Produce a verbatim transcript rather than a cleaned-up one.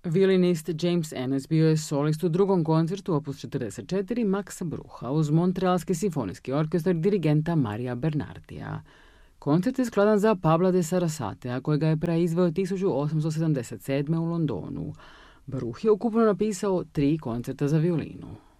Violinist James Ennis bio je solist u drugom koncertu opus četrdeset četiri Maxa Brucha uz Montrealski simfonijski orkestar dirigenta Marija Bernardija. Koncert je skladan za Pabla de Sarasatea, kojega je proizveo tisuću osamsto sedamdeset sedme. u Londonu. Bruch je ukupno napisao tri koncerta za violinu.